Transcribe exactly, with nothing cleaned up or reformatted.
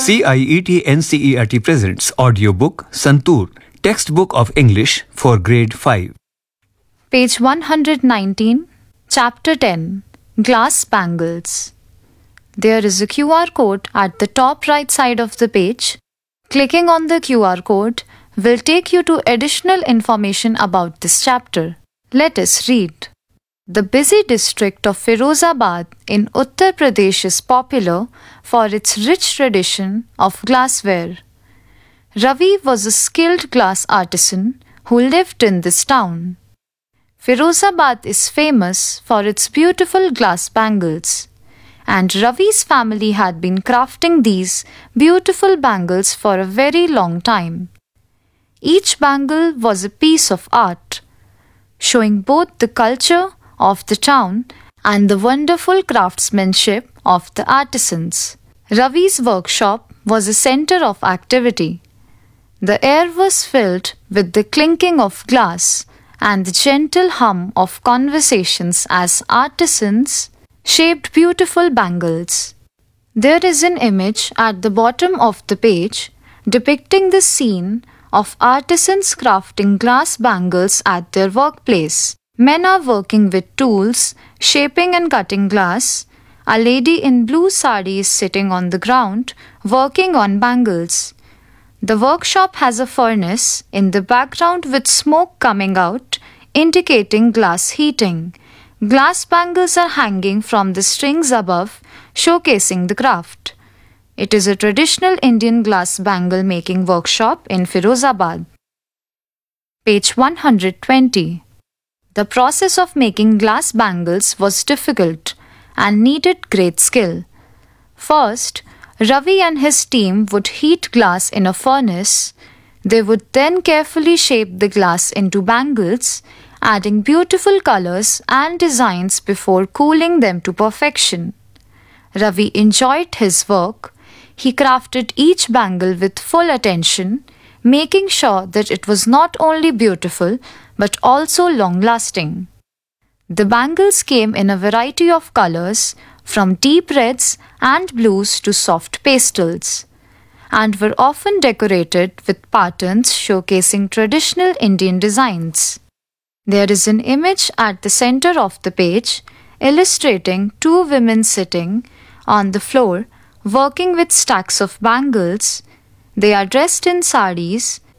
C I E T N C E R T presents audiobook Santoor, textbook of English for grade five. Page one hundred nineteen, Chapter ten, Glass Bangles. There is a Q R code at the top right side of the page. Clicking on the Q R code will take you to additional information about this chapter. Let us read. The busy district of Firozabad in Uttar Pradesh is popular for its rich tradition of glassware. Ravi was a skilled glass artisan who lived in this town. Firozabad is famous for its beautiful glass bangles, and Ravi's family had been crafting these beautiful bangles for a very long time. Each bangle was a piece of art, showing both the culture of the town and the wonderful craftsmanship of the artisans. Ravi's workshop was a center of activity. The air was filled with the clinking of glass and the gentle hum of conversations as artisans shaped beautiful bangles. There is an image at the bottom of the page depicting the scene of artisans crafting glass bangles at their workplace. Men are working with tools, shaping and cutting glass. A lady in blue sari is sitting on the ground, working on bangles. The workshop has a furnace in the background with smoke coming out, indicating glass heating. Glass bangles are hanging from the strings above, showcasing the craft. It is a traditional Indian glass bangle making workshop in Firozabad. Page one hundred twenty. The process of making glass bangles was difficult and needed great skill. First, Ravi and his team would heat glass in a furnace. They would then carefully shape the glass into bangles, adding beautiful colors and designs before cooling them to perfection. Ravi enjoyed his work. He crafted each bangle with full attention, making sure that it was not only beautiful but also long-lasting. The bangles came in a variety of colors, from deep reds and blues to soft pastels, and were often decorated with patterns showcasing traditional Indian designs. There is an image at the center of the page illustrating two women sitting on the floor working with stacks of bangles. They are dressed in saris